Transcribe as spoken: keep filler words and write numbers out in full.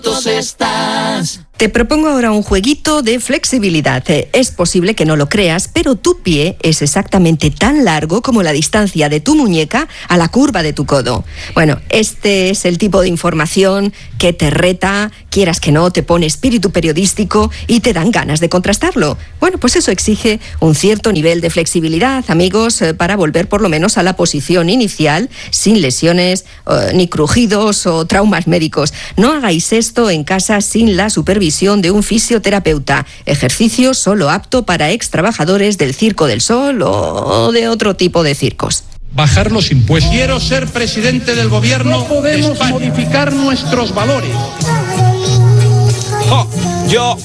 estás. Te propongo ahora un jueguito de flexibilidad. Es posible que no lo creas, pero tu pie es exactamente tan largo como la distancia de tu muñeca a la curva de tu codo. Bueno, este es el tipo de información que te reta, quieras que no, te pone espíritu periodístico y te dan ganas de contrastarlo. Bueno, pues eso exige un cierto nivel de flexibilidad, amigos, para volver por lo menos a la posición inicial, sin lesiones, eh, ni crujidos o traumas médicos. No hagáis esto en casa sin la supervisión de un fisioterapeuta. Ejercicio solo apto para ex trabajadores del Circo del Sol o de otro tipo de circos. Bajar los impuestos. Quiero ser presidente del gobierno. No podemos de España. modificar nuestros valores. Oh, yo